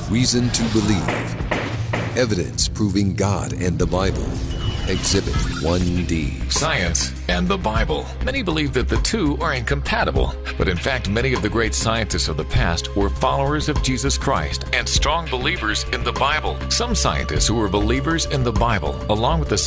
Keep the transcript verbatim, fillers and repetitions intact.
Reason to believe. Evidence proving God and the Bible. Exhibit one D. Science and the Bible. Many believe that the two are incompatible, but in fact, many of the great scientists of the past were followers of Jesus Christ and strong believers in the Bible. Some scientists who were believers in the Bible, along with the